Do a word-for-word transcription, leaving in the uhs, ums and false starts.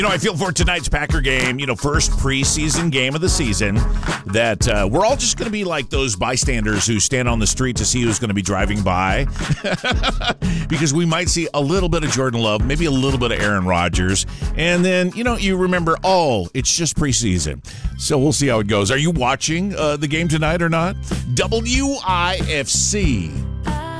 You know, I feel for tonight's Packer game, you know, first preseason game of the season, that uh, we're all just going to be like those bystanders who stand on the street to see who's going to be driving by. Because we might see a little bit of Jordan Love, maybe a little bit of Aaron Rodgers. And then, you know, you remember, oh, it's just preseason. So we'll see how it goes. Are you watching uh, the game tonight or not? W I F C